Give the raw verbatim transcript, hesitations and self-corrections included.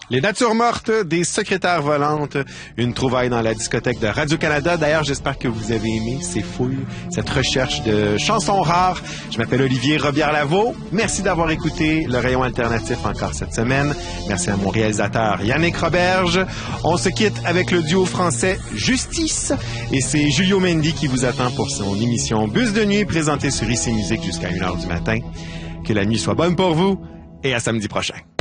Les natures mortes des secrétaires volantes, une trouvaille dans la discothèque de Radio-Canada. D'ailleurs, j'espère que vous avez aimé ces fouilles, cette recherche de chansons rares. Je m'appelle Olivier Robillard-Lavaux. Merci d'avoir écouté le Rayon Alternatif encore cette semaine. Merci à mon réalisateur Yannick Roberge. On se quitte avec le duo français Justice. Et c'est Julio Mendy qui vous attend pour son émission Bus de nuit présentée sur I C Musique jusqu'à une heure du matin. Que la nuit soit bonne pour vous et à samedi prochain.